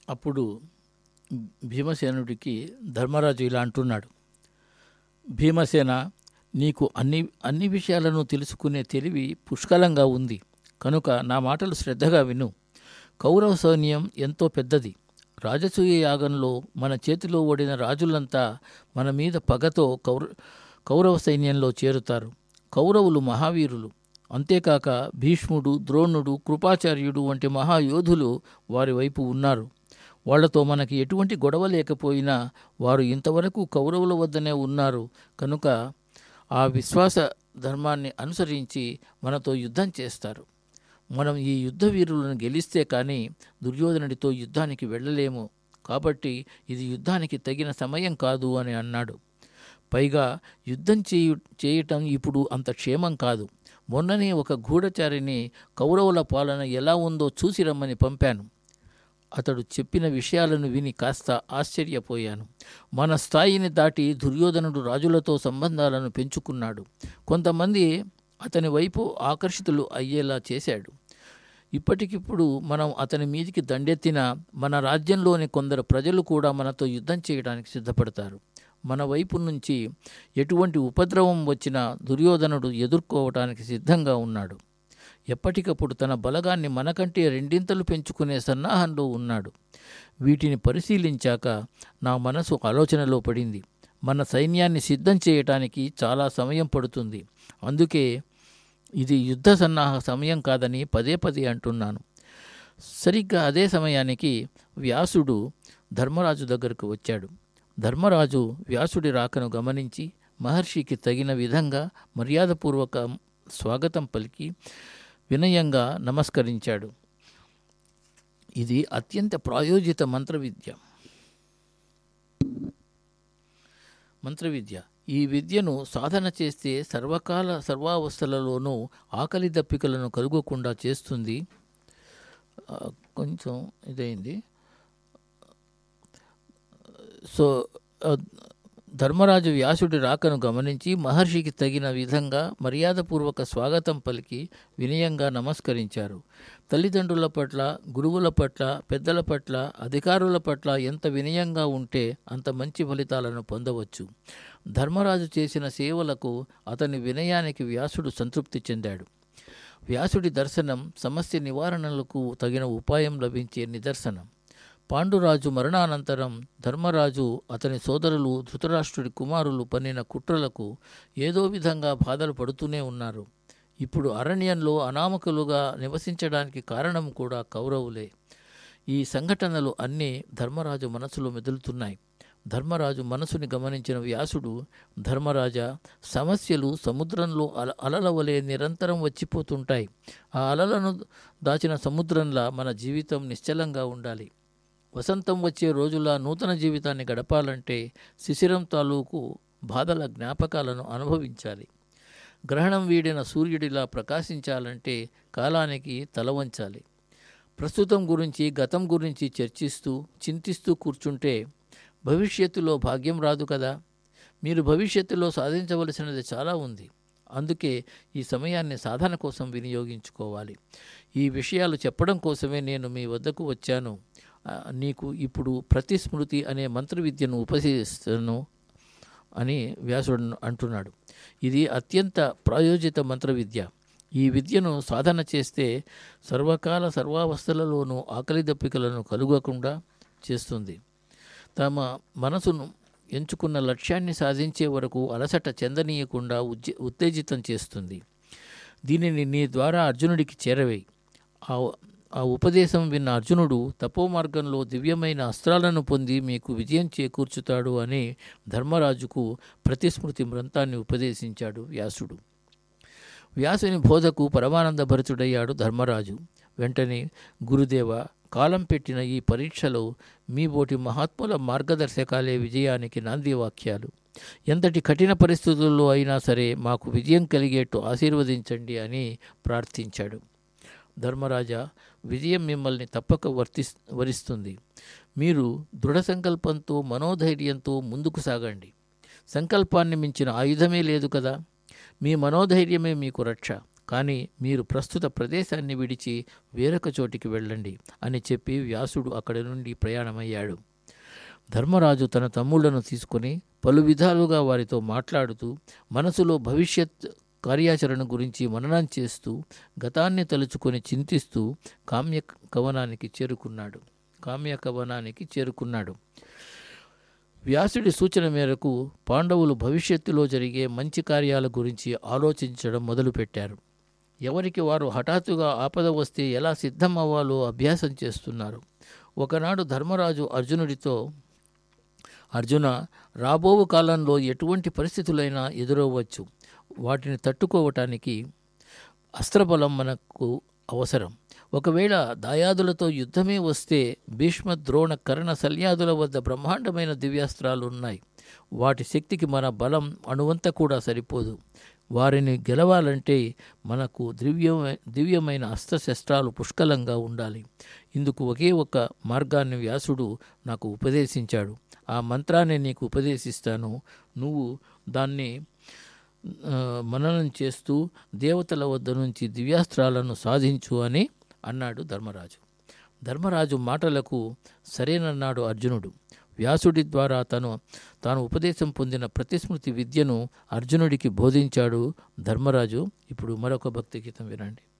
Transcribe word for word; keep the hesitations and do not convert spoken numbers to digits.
అప్పుడు భీమసేనుడికి ధర్మరాజు ఇలా అంటున్నాడు. భీమసేన, నీకు అన్ని అన్ని విషయాలను తెలుసుకునే తెలివి పుష్కలంగా ఉంది కనుక నా మాటలు శ్రద్ధగా విను. కౌరవ సైన్యం ఎంతో పెద్దది. రాజసూయ యాగంలో మన చేతిలో ఓడిన రాజులంతా మన మీద పగతో కౌర కౌరవ సైన్యంలో చేరుతారు. కౌరవులు మహావీరులు. అంతేకాక భీష్ముడు, ద్రోణుడు, కృపాచార్యుడు వంటి మహాయోధులు వారి వైపు ఉన్నారు. వాళ్లతో మనకి ఎటువంటి గొడవ లేకపోయినా వారు ఇంతవరకు కౌరవుల వద్దనే ఉన్నారు కనుక ఆ విశ్వాస ధర్మాన్ని అనుసరించి మనతో యుద్ధం చేస్తారు. మనం ఈ యుద్ధ వీరులను గెలిస్తే కానీ దుర్యోధనుడితో యుద్ధానికి వెళ్ళలేము. కాబట్టి ఇది యుద్ధానికి తగిన సమయం కాదు అని అన్నాడు. పైగా యుద్ధం చేయు చేయటం ఇప్పుడు అంత క్షేమం కాదు. మొన్ననే ఒక గూఢచారిని కౌరవుల పాలన ఎలా ఉందో చూసి రమ్మని పంపాను. అతడు చెప్పిన విషయాలను విని కాస్త ఆశ్చర్యపోయాను. మన స్థాయిని దాటి దుర్యోధనుడు రాజులతో సంబంధాలను పెంచుకున్నాడు. కొంతమంది అతని వైపు ఆకర్షితులు అయ్యేలా చేశాడు. ఇప్పటికిప్పుడు మనం అతని మీదికి దండెత్తినా మన రాజ్యంలోని కొందరు ప్రజలు కూడా మనతో యుద్ధం చేయడానికి సిద్ధపడతారు. మన వైపు నుంచి ఎటువంటి ఉపద్రవం వచ్చినా దుర్యోధనుడు ఎదుర్కోవటానికి సిద్ధంగా ఉన్నాడు. ఎప్పటికప్పుడు తన బలగాన్ని మనకంటే రెండింతలు పెంచుకునే సన్నాహంలో ఉన్నాడు. వీటిని పరిశీలించాక నా మనసు ఆలోచనలో పడింది. మన సైన్యాన్ని సిద్ధం చేయటానికి చాలా సమయం పడుతుంది. అందుకే ఇది యుద్ధ సన్నాహ సమయం కాదని పదే పదే అంటున్నాను. సరిగ్గా అదే సమయానికి వ్యాసుడు ధర్మరాజు దగ్గరకు వచ్చాడు. ధర్మరాజు వ్యాసుడి రాకను గమనించి మహర్షికి తగిన విధంగా మర్యాదపూర్వక స్వాగతం పలికి వినయంగా నమస్కరించాడు. ఇది అత్యంత ప్రాయోజిత మంత్ర విద్య మంత్ర విద్య ఈ విద్యను సాధన చేస్తే సర్వకాల సర్వావస్థలలోనూ ఆకలి దప్పికలను కలుగకుండా చేస్తుంది. కొంచెం ఇదైంది. సో ధర్మరాజు వ్యాసుడి రాకను గమనించి మహర్షికి తగిన విధంగా మర్యాదపూర్వక స్వాగతం పలికి వినయంగా నమస్కరించారు. తల్లిదండ్రుల పట్ల, గురువుల పట్ల, పెద్దల పట్ల, అధికారుల పట్ల ఎంత వినయంగా ఉంటే అంత మంచి ఫలితాలను పొందవచ్చు. ధర్మరాజు చేసిన సేవలకు అతని వినయానికి వ్యాసుడు సంతృప్తి చెందాడు. వ్యాసుడి దర్శనం సమస్య నివారణలకు తగిన ఉపాయం లభించే నిదర్శనం. పాండురాజు మరణానంతరం ధర్మరాజు అతని సోదరులు ధృతరాష్ట్రుడి కుమారులు పన్నిన కుట్రలకు ఏదో విధంగా బాధలు పడుతూనే ఉన్నారు. ఇప్పుడు అరణ్యంలో అనామకులుగా నివసించడానికి కారణం కూడా కౌరవులే. ఈ సంఘటనలు అన్నీ ధర్మరాజు మనసులో మెదులుతున్నాయి. ధర్మరాజు మనసుని గమనించిన వ్యాసుడు, ధర్మరాజా, సమస్యలు సముద్రంలో అల అలల వలె నిరంతరం వచ్చిపోతుంటాయి. ఆ అలలను దాచిన సముద్రంలా మన జీవితం నిశ్చలంగా ఉండాలి. వసంతం వచ్చే రోజులా నూతన జీవితాన్ని గడపాలంటే శిశిరం తాలూకు బాధల జ్ఞాపకాలను అనుభవించాలి. గ్రహణం వీడిన సూర్యుడిలా ప్రకాశించాలంటే కాలానికి తల వంచాలి. ప్రస్తుతం గురించి, గతం గురించి చర్చిస్తూ చింతిస్తూ కూర్చుంటే భవిష్యత్తులో భాగ్యం రాదు కదా. మీరు భవిష్యత్తులో సాధించవలసినది చాలా ఉంది. అందుకే ఈ సమయాన్ని సాధన కోసం వినియోగించుకోవాలి. ఈ విషయాలు చెప్పడం కోసమే నేను మీ వద్దకు వచ్చాను. నీకు ఇప్పుడు ప్రతిస్మృతి అనే మంత్ర విద్యను ఉపదేశిస్తాను అని వ్యాసుడు అంటున్నాడు. ఇది అత్యంత ప్రాయోజిత మంత్ర విద్య. ఈ విద్యను సాధన చేస్తే సర్వకాల సర్వావస్థలలోనూ ఆకలి దప్పికలను కలుగకుండా చేస్తుంది. తమ మనసును ఎంచుకున్న లక్ష్యాన్ని సాధించే వరకు అలసట చెందనీయకుండా ఉజ్జ ఉత్తేజితం చేస్తుంది. దీనిని నీ ద్వారా అర్జునుడికి చేరవేయి. ఆ ఆ ఉపదేశం విన్న అర్జునుడు తపోమార్గంలో దివ్యమైన అస్త్రాలను పొంది మీకు విజయం చేకూర్చుతాడు అని ధర్మరాజుకు ప్రతిస్మృతి మంత్రాన్ని ఉపదేశించాడు వ్యాసుడు. వ్యాసుని బోధకు పరమానంద భరితుడయ్యాడు ధర్మరాజు. వెంటనే, గురుదేవ, కాలం పెట్టిన ఈ పరీక్షలో మీ బోటి మహాత్ముల మార్గదర్శకాలే విజయానికి నాంది వాక్యాలు. ఎంతటి కఠిన పరిస్థితుల్లో అయినా సరే మాకు విజయం కలిగేట్టు ఆశీర్వదించండి అని ప్రార్థించాడు. ధర్మరాజా, విజయం మిమ్మల్ని తప్పక వర్తి వరిస్తుంది. మీరు దృఢ సంకల్పంతో, మనోధైర్యంతో ముందుకు సాగండి. సంకల్పాన్ని మించిన ఆయుధమే లేదు కదా. మీ మనోధైర్యమే మీకు రక్ష. కానీ మీరు ప్రస్తుత ప్రదేశాన్ని విడిచి వేరొక చోటికి వెళ్ళండి అని చెప్పి వ్యాసుడు అక్కడి నుండి ప్రయాణమయ్యాడు. ధర్మరాజు తన తమ్ముళ్లను తీసుకొని పలు విధాలుగా వారితో మాట్లాడుతూ మనసులో భవిష్యత్ కార్యాచరణ గురించి మననం చేస్తూ గతాన్ని తలుచుకొని చింతిస్తూ కామ్య కవనానికి చేరుకున్నాడు కామ్య కవనానికి చేరుకున్నాడు వ్యాసుడి సూచన మేరకు పాండవులు భవిష్యత్తులో జరిగే మంచి కార్యాల గురించి ఆలోచించడం మొదలుపెట్టారు. ఎవరికి వారు హఠాత్తుగా ఆపద వస్తే ఎలా సిద్ధం అవ్వాలో అభ్యాసం చేస్తున్నారు. ఒకనాడు ధర్మరాజు అర్జునుడితో, అర్జున, రాబోవు కాలంలో ఎటువంటి పరిస్థితులైనా ఎదురవ్వచ్చు. వాటిని తట్టుకోవటానికి అస్త్రబలం మనకు అవసరం. ఒకవేళ దాయాదులతో యుద్ధమే వస్తే భీష్మ, ద్రోణ, కర్ణ, సల్యాదుల వద్ద బ్రహ్మాండమైన దివ్యాస్త్రాలు ఉన్నాయి. వాటి శక్తికి మన బలం అణువంత కూడా సరిపోదు. వారిని గెలవాలంటే మనకు దివ్య దివ్యమైన అస్త్రశస్త్రాలు పుష్కలంగా ఉండాలి. ఇందుకు ఒకే ఒక మార్గాన్ని వ్యాసుడు నాకు ఉపదేశించాడు. ఆ మంత్రాన్ని నీకు ఉపదేశిస్తాను. నువ్వు దాన్ని మననం చేస్తూ దేవతల వద్ద నుంచి దివ్యాస్త్రాలను సాధించు అని అన్నాడు ధర్మరాజు. ధర్మరాజు మాటలకు సరేనన్నాడు అర్జునుడు. వ్యాసుడి ద్వారా తను తాను ఉపదేశం పొందిన ప్రతిస్మృతి విద్యను అర్జునుడికి బోధించాడు ధర్మరాజు. ఇప్పుడు మరొక భక్తి గీతం వినండి.